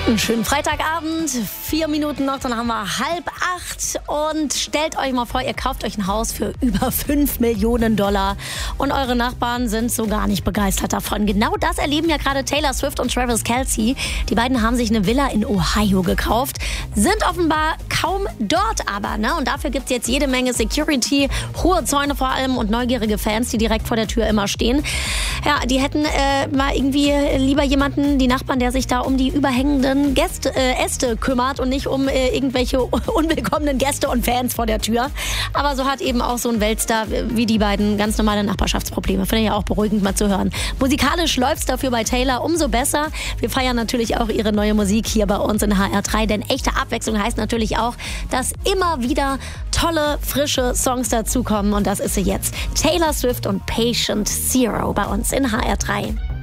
Einen schönen Freitagabend, 4 Minuten noch, dann haben wir 7:30 und stellt euch mal vor, ihr kauft euch ein Haus für über $5 Millionen und eure Nachbarn sind so gar nicht begeistert davon. Genau das erleben ja gerade Taylor Swift und Travis Kelce. Die beiden haben sich eine Villa in Ohio gekauft, sind offenbar kaum dort aber, ne? Und dafür gibt's jetzt jede Menge Security, hohe Zäune vor allem und neugierige Fans, die direkt vor der Tür immer stehen. Ja, die hätten mal irgendwie lieber jemanden, die Nachbarn, der sich da um die überhängenden Äste kümmert und nicht um irgendwelche unwillkommenen Gäste und Fans vor der Tür. Aber so hat eben auch so ein Weltstar wie die beiden ganz normale Nachbarschaftsprobleme. Finde ich ja auch beruhigend mal zu hören. Musikalisch läuft's dafür bei Taylor umso besser. Wir feiern natürlich auch ihre neue Musik hier bei uns in HR3, denn echte Abwechslung heißt natürlich auch, dass immer wieder tolle, frische Songs dazukommen und das ist sie jetzt. Taylor Swift und Patient Zero bei uns in HR3.